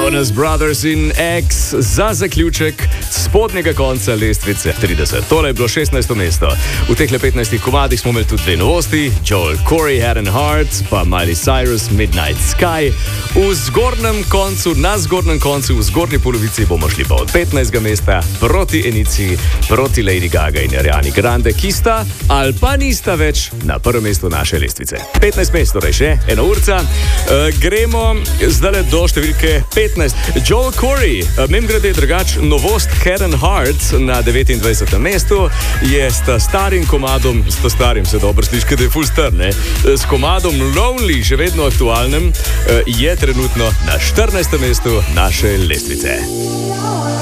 Jonas Brothers in X za zaključek spodnjega konca lestvice 30. Tole je bilo 16. mesto. V teh 15 komadih smo imeli tudi dve novosti, Joel Corey, Head and Heart, pa Miley Cyrus, Midnight Sky. V zgornjem koncu, na zgornjem koncu, v zgornji polovici bomo šli pa od 15. mesta proti Enici, proti Lady Gaga in Ariani Grande, ki sta ali pa nista več na prvem mestu naše lestvice. 15 mest, torej še ena urca. Gremo zdaj do številke 15. Joel Corey, mimogrede drugač, novost Head and Heart na 29. mestu je s starim komadom, s starim se dobro sliši, da je full star, ne? S komadom Lonely, še vedno aktualnem, je trenutno na 14. mestu naše lestvice.